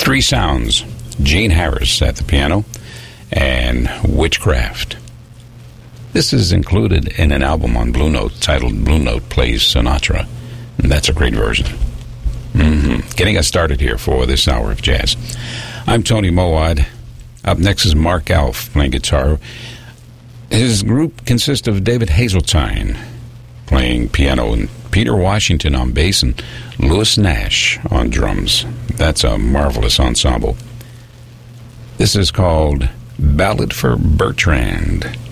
Three Sounds, Gene Harris at the piano, and Witchcraft. This is included in an album on Blue Note titled Blue Note Plays Sinatra, and that's a great version. Getting us started here for this hour of jazz. I'm Tony Mowad. Up next is Mark Alf playing guitar. His group consists of David Hazeltine playing piano and Peter Washington on bass and Louis Nash on drums. That's a marvelous ensemble. This is called Ballad for Bertrand.